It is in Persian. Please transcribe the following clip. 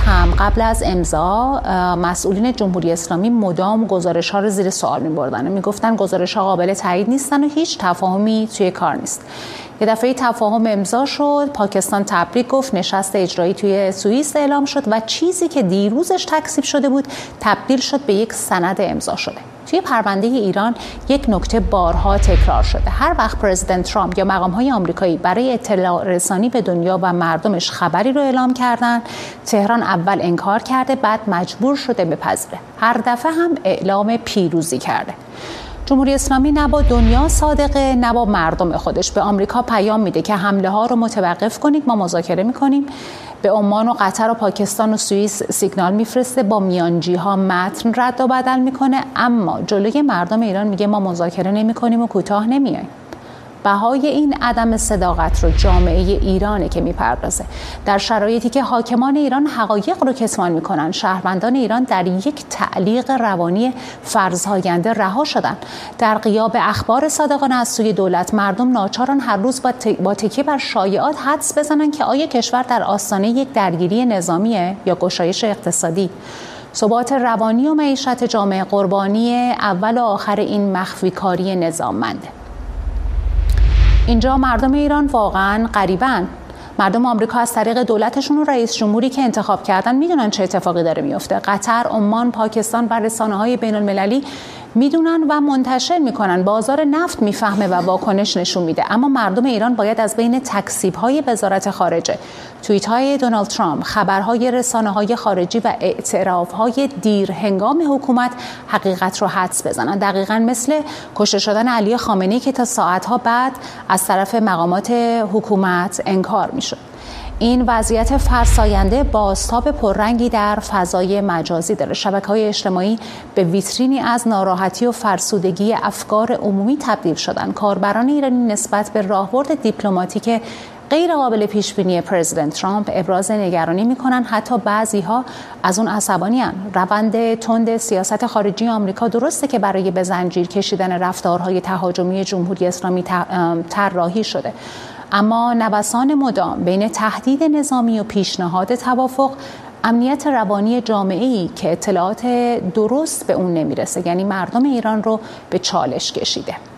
هم قبل از امضا مسئولین جمهوری اسلامی مدام گزارش‌ها رو زیر سوال می‌بردن و میگفتن گزارش‌ها قابل تایید نیستن و هیچ تفاهمی توی کار نیست. یه دفعه تفاهم امضا شد، پاکستان تبریک گفت، نشست اجرایی توی سوئیس اعلام شد و چیزی که دیروزش تکذیب شده بود تبدیل شد به یک سند امضا شده. توی پرونده ایران یک نکته بارها تکرار شده. هر وقت پرزیدنت ترامپ یا مقام‌های آمریکایی برای اطلاع رسانی به دنیا و مردمش خبری رو اعلام کردن، تهران اول انکار کرده، بعد مجبور شده بپذیره. هر دفعه هم اعلام پیروزی کرده. جمهوری اسلامی نه با دنیا صادقه نه با مردم خودش. به آمریکا پیام میده که حمله ها رو متوقف کنید، ما مذاکره میکنیم. به عمان و قطر و پاکستان و سوئیس سیگنال میفرسته، با میانجی ها متن رد و بدل میکنه، اما جلوی مردم ایران میگه ما مذاکره نمیکنیم و کوتاه نمیایم. بهای این عدم صداقت رو جامعه ایرانه که میپردازه. در شرایطی که حاکمان ایران حقایق رو کتمان میکنن، شهروندان ایران در یک تعلیق روانی فرض‌آینده رها شدن. در غیاب اخبار صادقانه از سوی دولت، مردم ناچارن هر روز با تکیه بر شایعات حدس بزنن که آیا کشور در آستانه یک درگیری نظامیه یا گشایش اقتصادی. ثبات روانی و معیشت جامعه قربانی اول و آخر این مخفیکاری نظاممنده. اینجا مردم ایران واقعاً غریبن. مردم آمریکا از طریق دولتشون و رئیس جمهوری که انتخاب کردن میدونن چه اتفاقی داره میفته. قطر، عمان، پاکستان و رسانه‌های بین‌المللی میدونن و منتشر میکنن. بازار نفت میفهمه و واکنش نشون میده. اما مردم ایران باید از بین تکذیب‌های وزارت خارجه، توییت‌های دونالد ترامپ، خبرهای رسانه‌های خارجی و اعتراف‌های دیر هنگام حکومت حقیقت رو حدس بزنن. دقیقاً مثل کشته شدن علی خامنه‌ای که تا ساعت‌ها بعد از طرف مقامات حکومت انکار میشد. این وضعیت فرساینده بازتاب پررنگی در فضای مجازی داره. شبکه‌های اجتماعی به ویترینی از ناراحتی و فرسودگی افکار عمومی تبدیل شدن. کاربران ایرانی نسبت به راهبرد دیپلماتیک غیر قابل پیش بینی پرزیدنت ترامپ ابراز نگرانی میکنن. حتی بعضی‌ها از اون عصبانی‌اند. روند تند سیاست خارجی آمریکا درسته که برای به زنجیر کشیدن رفتارهای تهاجمی جمهوری اسلامی طراحی شده، اما نوسان مدام بین تهدید نظامی و پیشنهاد توافق امنیت روانی جامعه‌ای که اطلاعات درست به اون نمیرسه، یعنی مردم ایران رو به چالش کشیده.